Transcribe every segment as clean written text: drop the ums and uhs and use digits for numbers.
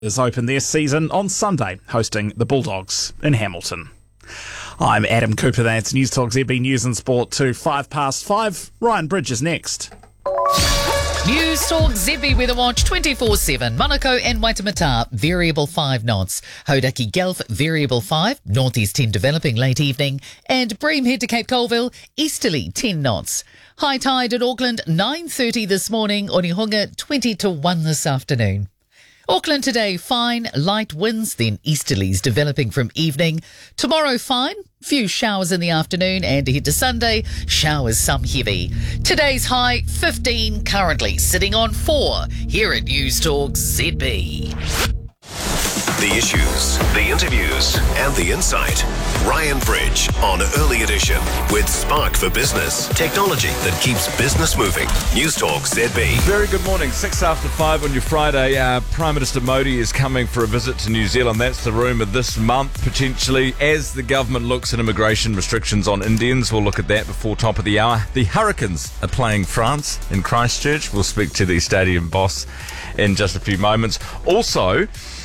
is open their season on Sunday, hosting the Bulldogs in Hamilton. I'm Adam Cooper, that's News Talk ZB News and Sport to 5:05. Ryan Bridge is next. News Talk ZB Weather Watch 24/7. Manukau and Waitemata, variable 5 knots. Hauraki Gulf, variable 5. Northeast 10 developing late evening. And Bream head to Cape Colville, easterly 10 knots. High tide at Auckland, 9:30 this morning. Onehunga, 20 to 1 this afternoon. Auckland today, fine, light winds, then easterlies developing from evening. Tomorrow, fine, few showers in the afternoon, and ahead to Sunday, showers some heavy. Today's high, 15, currently sitting on 4, here at News Talk ZB. The issues, the interviews, and the insight. Ryan Bridge on Early Edition with Spark for Business. Technology that keeps business moving. News Talk ZB. Very good morning. 5:06 on your Friday. Prime Minister Modi is coming for a visit to New Zealand. That's the rumour this month, potentially, as the government looks at immigration restrictions on Indians. We'll look at that before top of the hour. The Hurricanes are playing France in Christchurch. We'll speak to the stadium boss in just a few moments. Also,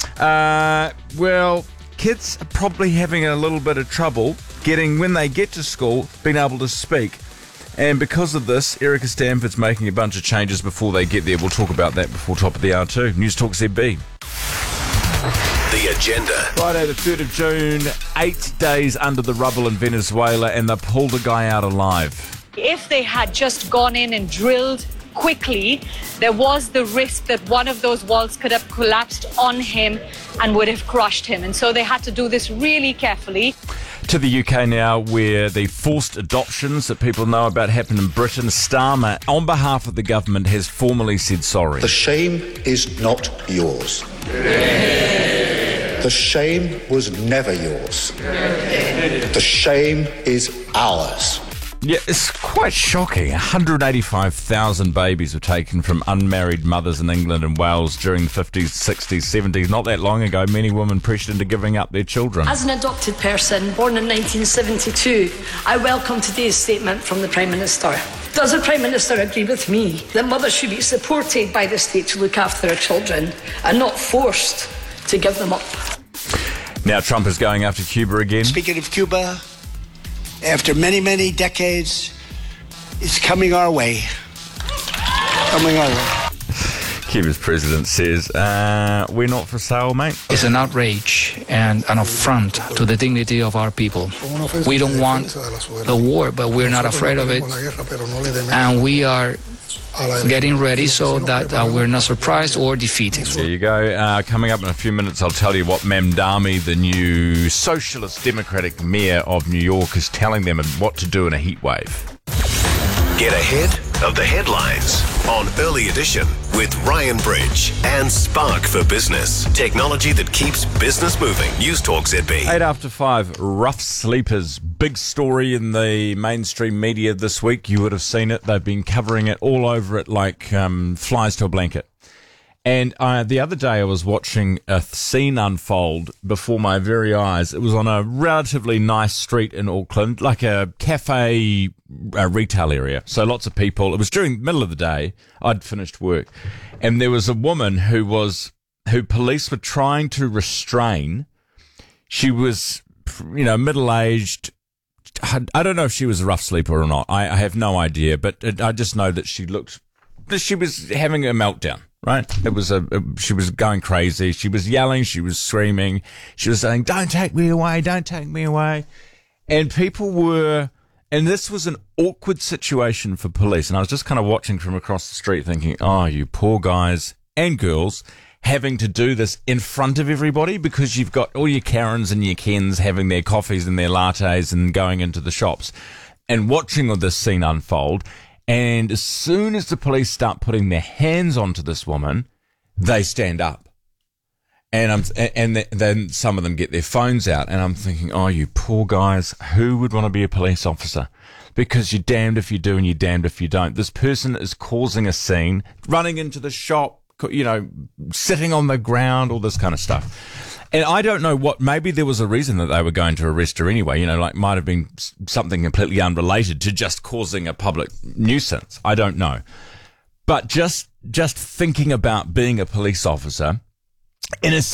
kids are probably having a little bit of trouble getting, when they get to school, being able to speak. And because of this, Erica Stanford's making a bunch of changes before they get there. We'll talk about that before top of the hour too. News Talk ZB. The agenda. Friday the 3rd of June, 8 days under the rubble in Venezuela, and they pulled a guy out alive. If they had just gone in and drilled quickly, there was the risk that one of those walls could have collapsed on him and would have crushed him. And so they had to do this really carefully. To the UK now, where the forced adoptions that people know about happen in Britain. Starmer, on behalf of the government, has formally said sorry. The shame is not yours. The shame was never yours. The shame is ours. Yeah, it's quite shocking. 185,000 babies were taken from unmarried mothers in England and Wales during the 50s, 60s, 70s. Not that long ago, many women pressured into giving up their children. As an adopted person born in 1972, I welcome today's statement from the Prime Minister. Does the Prime Minister agree with me that mothers should be supported by the state to look after their children and not forced to give them up? Now Trump is going after Cuba again. Speaking of Cuba, after many, many decades, it's coming our way. Coming our way. Cuba's president says, we're not for sale, mate. It's an outrage and an affront to the dignity of our people. We don't want the war, but we're not afraid of it. And we are getting ready so that we're not surprised or defeated. There you go. Coming up in a few minutes, I'll tell you what Mamdani, the new Socialist Democratic mayor of New York, is telling them and what to do in a heat wave. Get ahead of the headlines on Early Edition with Ryan Bridge and Spark for Business. Technology that keeps business moving. News Talk ZB. 5:08, rough sleepers. Big story in the mainstream media this week. You would have seen it. They've been covering it all over it like flies to a blanket. And the other day I was watching a scene unfold before my very eyes. It was on a relatively nice street in Auckland, like a cafe retail area. So lots of people. It was during the middle of the day. I'd finished work. And there was a woman who police were trying to restrain. She was, middle-aged. I don't know if she was a rough sleeper or not. I have no idea. But I just know that she was having a meltdown. Right? She was going crazy. She was yelling. She was screaming. She was saying, "Don't take me away. Don't take me away." And and this was an awkward situation for police. And I was just kind of watching from across the street thinking, oh, you poor guys and girls having to do this in front of everybody because you've got all your Karens and your Kens having their coffees and their lattes and going into the shops and watching all this scene unfold. And as soon as the police start putting their hands onto this woman, they stand up. And then some of them get their phones out. And I'm thinking, oh, you poor guys, who would want to be a police officer? Because you're damned if you do and you're damned if you don't. This person is causing a scene, running into the shop, sitting on the ground, all this kind of stuff. And I don't know maybe there was a reason that they were going to arrest her anyway, might have been something completely unrelated to just causing a public nuisance. I don't know. But just thinking about being a police officer in a